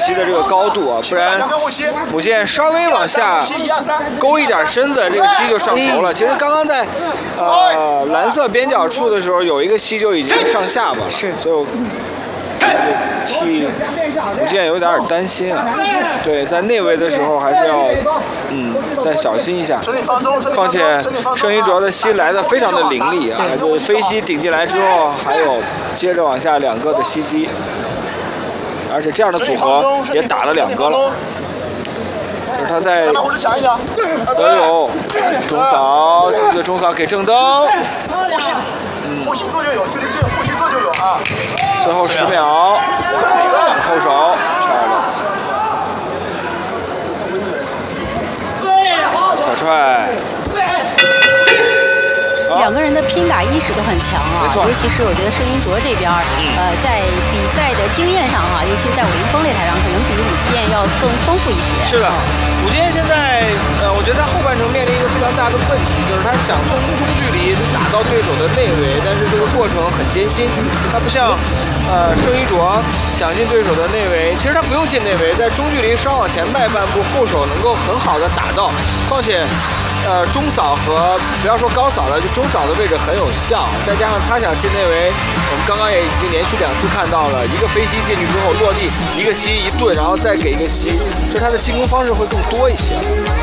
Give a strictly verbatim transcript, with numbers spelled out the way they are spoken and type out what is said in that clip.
西的这个高度啊，不然母舰稍微往下勾一点身子，这个西就上头了。其实刚刚在呃蓝色边角处的时候，有一个西就已经上下巴了， 是就替母舰有点点担心啊。对，在内围的时候还是要嗯再小心一下。况且圣衣卓的西来的非常的凌厉啊，就是飞西顶进来之后，还有接着往下两个的袭击。而且这样的组合也打了两个了，就是他在德友中扫，这个中扫给正灯，嗯， 后心做就有，距离近，后心做就有啊。 最后十秒，后手漂亮，小踹。 两个人的拼打意识都很强啊，尤其是我觉得圣衣卓这边，嗯、呃，在比赛的经验上哈、啊，尤其是在武林风擂台上，可能比武剑要更丰富一些。 是的，武剑现在，呃，我觉得他后半程面临一个非常大的问题，就是他想从中距离打到对手的内围，但是这个过程很艰辛。他不像，呃，圣衣卓想进对手的内围，其实他不用进内围，在中距离稍往前迈半步，后手能够很好的打到，况且。呃，中扫和不要说高扫了，就中扫的位置很有效，再加上他想进内围，我们刚刚也已经连续两次看到了，一个飞膝进去之后落地，一个膝一顿，然后再给一个膝，就是他的进攻方式会更多一些。